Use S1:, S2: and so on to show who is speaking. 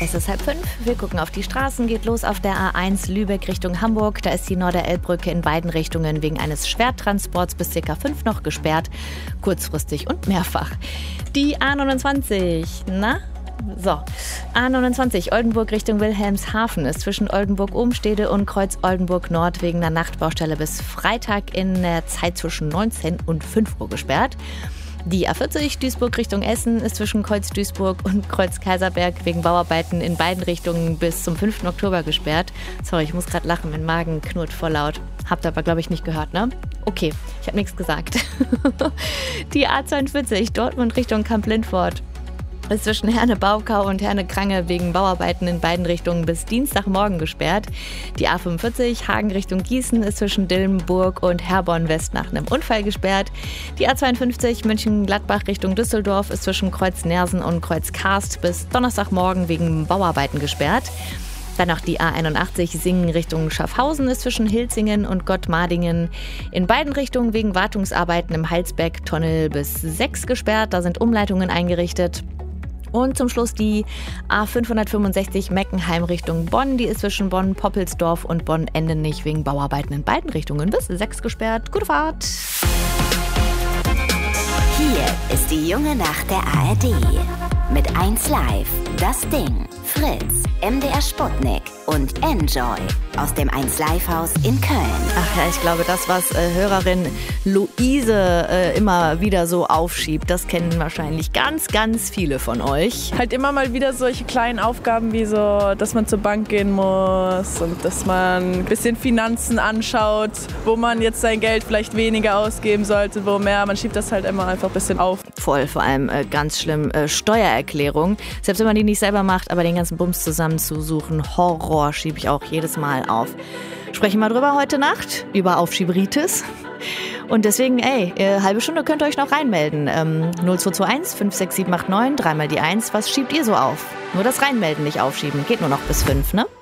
S1: Es ist 4:30. Wir gucken auf die Straßen. Geht los auf der A1 Lübeck Richtung Hamburg. Da ist die Norderelbbrücke in beiden Richtungen wegen eines Schwertransports bis ca. 5 noch gesperrt. Kurzfristig und mehrfach. Die A29. A29 Oldenburg Richtung Wilhelmshaven ist zwischen Oldenburg-Obenstede und Kreuz Oldenburg-Nord wegen der Nachtbaustelle bis Freitag in der Zeit zwischen 19 und 5 Uhr gesperrt. Die A40 Duisburg Richtung Essen ist zwischen Kreuz Duisburg und Kreuz Kaiserberg wegen Bauarbeiten in beiden Richtungen bis zum 5. Oktober gesperrt. Sorry, ich muss gerade lachen, mein Magen knurrt voll laut. Habt ihr aber, glaube ich, nicht gehört, ne? Okay, ich habe nichts gesagt. Die A42 Dortmund Richtung Kamp-Lindfort ist zwischen Herne-Baukau und Herne-Krange wegen Bauarbeiten in beiden Richtungen bis Dienstagmorgen gesperrt. Die A45 Hagen Richtung Gießen ist zwischen Dillenburg und Herborn-West nach einem Unfall gesperrt. Die A52 München-Gladbach Richtung Düsseldorf ist zwischen Kreuz Nersen und Kreuz Karst bis Donnerstagmorgen wegen Bauarbeiten gesperrt. Dann noch die A81 Singen Richtung Schaffhausen ist zwischen Hilzingen und Gottmardingen in beiden Richtungen wegen Wartungsarbeiten im Halsbeck-Tunnel bis 6 gesperrt. Da sind Umleitungen eingerichtet. Und zum Schluss die A565 Meckenheim Richtung Bonn. Die ist zwischen Bonn-Poppelsdorf und Bonn-Endenich wegen Bauarbeiten in beiden Richtungen bis 6 gesperrt. Gute Fahrt!
S2: Hier ist die junge Nacht der ARD. Mit 1Live, Das Ding, Fritz, MDR Sputnik und Enjoy aus dem 1Live-Haus in Köln.
S1: Ach ja, ich glaube, das, was Hörerin Luise immer wieder so aufschiebt, das kennen wahrscheinlich ganz, ganz viele von euch.
S3: Halt immer mal wieder solche kleinen Aufgaben wie so, dass man zur Bank gehen muss und dass man ein bisschen Finanzen anschaut, wo man jetzt sein Geld vielleicht weniger ausgeben sollte, wo mehr. Man schiebt das halt immer einfach ein bisschen auf.
S1: Voll, vor allem ganz schlimm, Steuererklärung. Selbst wenn man die nicht selber macht, aber den ganzen Bums zusammenzusuchen, Horror schiebe ich auch jedes Mal auf. Sprechen wir drüber heute Nacht, über Aufschieberitis. Und deswegen, halbe Stunde könnt ihr euch noch reinmelden. 0221 56789, dreimal die 1. Was schiebt ihr so auf? Nur das Reinmelden nicht aufschieben. Geht nur noch bis 5, ne?